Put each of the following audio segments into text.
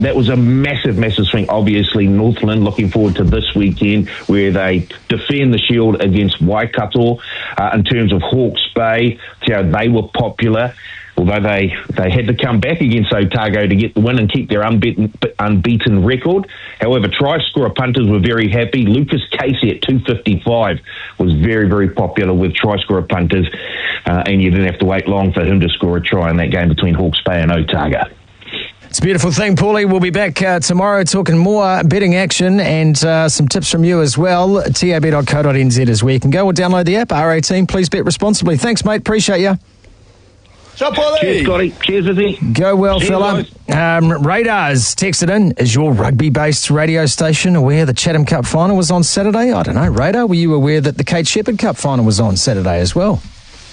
That was a massive, massive swing. Obviously, Northland looking forward to this weekend where they defend the Shield against Waikato. In terms of Hawke's Bay, they were popular, although they had to come back against Otago to get the win and keep their unbeaten record. However, try scorer punters were very happy. Lucas Casey at 255 was very, very popular with try scorer punters, and you didn't have to wait long for him to score a try in that game between Hawke's Bay and Otago. It's a beautiful thing, Paulie. We'll be back tomorrow talking more betting action and some tips from you as well. tab.co.nz is where you can go, or download the app. R18, please bet responsibly. Thanks, mate. Appreciate you. Ciao, Paulie. Cheers, Scotty. Cheers, Izzy. Go well, Cheers, fella. Radars texted in. Is your rugby-based radio station aware the Chatham Cup final was on Saturday? I don't know. Radar, were you aware that the Kate Shepherd Cup final was on Saturday as well?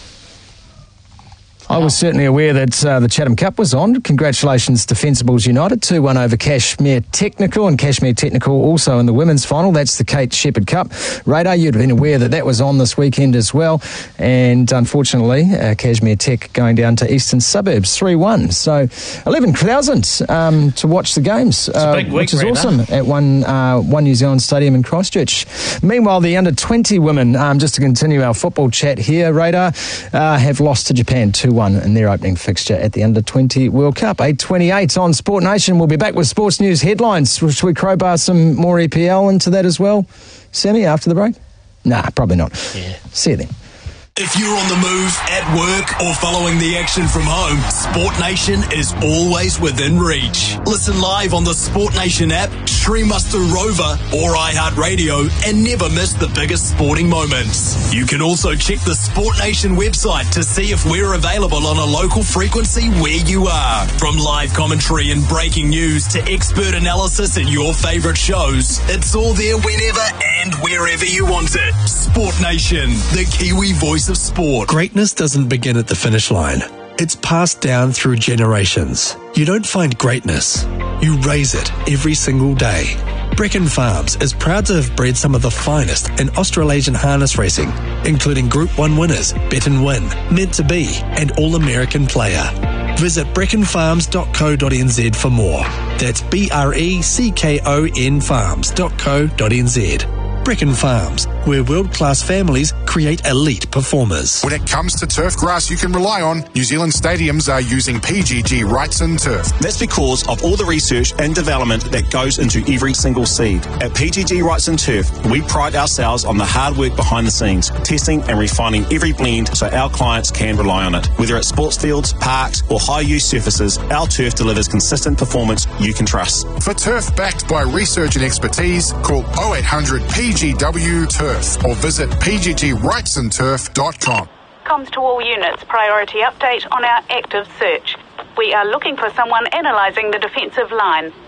I was certainly aware that the Chatham Cup was on. Congratulations to Fencibles United, 2-1 over Cashmere Technical, and Cashmere Technical also in the women's final. That's the Kate Shepherd Cup. Radar, you'd have been aware that that was on this weekend as well. And unfortunately, Cashmere Tech going down to Eastern Suburbs, 3-1. So 11,000 to watch the games, which is awesome at One New Zealand Stadium in Christchurch. Meanwhile, the under-20 women, just to continue our football chat here, Radar, have lost to Japan 2-1 in their opening fixture at the Under-20 World Cup. 8:28 on Sport Nation. We'll be back with sports news headlines. Should we crowbar some more EPL into that as well, Sammy, after the break? Nah, probably not. Yeah. See you then. If you're on the move, at work, or following the action from home, Sport Nation is always within reach. Listen live on the Sport Nation app, stream us through Rover or iHeartRadio, and never miss the biggest sporting moments. You can also check the Sport Nation website to see if we're available on a local frequency where you are. From live commentary and breaking news to expert analysis and your favourite shows, it's all there whenever and wherever you want it. Sport Nation, the Kiwi voice of sport. Greatness doesn't begin at the finish line. It's passed down through generations. You don't find greatness. You raise it every single day. Brecon Farms is proud to have bred some of the finest in Australasian harness racing, including Group 1 winners Bet and Win, Meant to Be, and All-American Player. Visit brecconfarms.co.nz for more. That's BRECKON farms.co.nz. Brecon Farms, where world-class families create elite performers. When it comes to turf grass you can rely on, New Zealand stadiums are using PGG Wrightson Turf. That's because of all the research and development that goes into every single seed. At PGG Wrightson Turf, we pride ourselves on the hard work behind the scenes, testing and refining every blend so our clients can rely on it. Whether it's sports fields, parks, or high-use surfaces, our turf delivers consistent performance you can trust. For turf backed by research and expertise, call 0800 PGW Turf or visit pggwrightsonturf.com. Comms to all units, priority update on our active search. We are looking for someone analysing the defensive line.